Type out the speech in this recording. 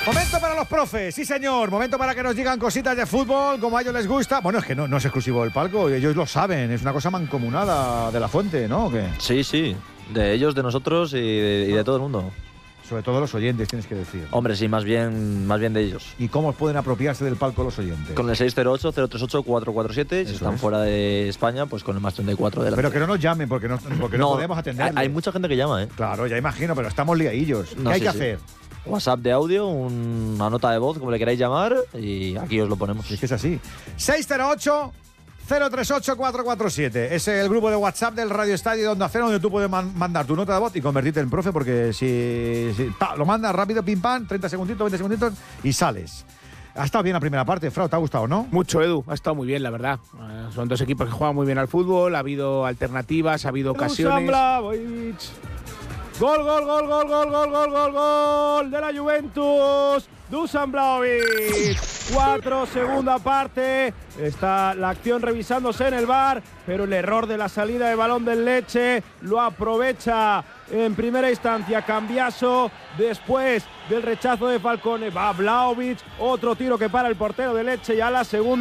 Momento para los profes, sí señor. Momento para que nos digan cositas de fútbol, como a ellos les gusta. Bueno, es que no es exclusivo del palco, ellos lo saben. Es una cosa mancomunada de la fuente, ¿no? ¿O qué? Sí. De ellos, de nosotros y de todo el mundo. Sobre todo los oyentes, tienes que decir. Hombre, sí, más bien de ellos. ¿Y cómo pueden apropiarse del palco los oyentes? Con el 608-038-447. Si están fuera de España, pues con el más 34 delante. Pero que no nos llamen porque no podemos atenderles. Hay mucha gente que llama, ¿eh? Claro, ya imagino, pero estamos liadillos. ¿Qué hay que hacer? WhatsApp de audio, una nota de voz, como le queráis llamar, y aquí os lo ponemos. Es que es así. 608-038-447. Es el grupo de WhatsApp del Radio Estadio de Onda Cero, donde tú puedes mandar tu nota de voz y convertirte en profe, porque si lo mandas rápido, pim pam, 30 segunditos, 20 segunditos y sales. Ha estado bien la primera parte, Frau, ¿te ha gustado, no? Mucho, Edu, ha estado muy bien, la verdad. Son dos equipos que juegan muy bien al fútbol, ha habido alternativas, ha habido ocasiones. Gol de la Juventus. Dusan Vlahovic. 4, segunda parte. Está la acción revisándose en el VAR, pero el error de la salida de balón del Lecce lo aprovecha en primera instancia Cambiaso. Después del rechazo de Falcone va Vlahovic. Otro tiro que para el portero del Lecce y a la segunda.